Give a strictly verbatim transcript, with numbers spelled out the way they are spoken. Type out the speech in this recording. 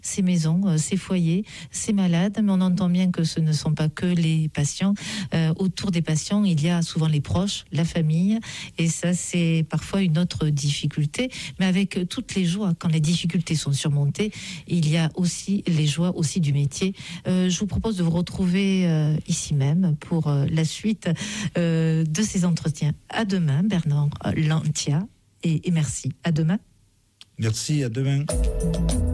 ces maisons, euh, ces foyers, ces malades, mais on entend bien que ce ne sont pas que les patients. Euh, autour des patients, il y a souvent les proches, la famille, et ça c'est parfois une autre difficulté, mais avec toutes les joies, quand les difficultés sont surmontées, il y a aussi les joies aussi du métier. Euh, je vous propose de vous retrouver euh, ici même pour euh, la suite euh, de ces entretiens. À demain, Bernard Lantia, et, et merci. À demain. Merci, à demain.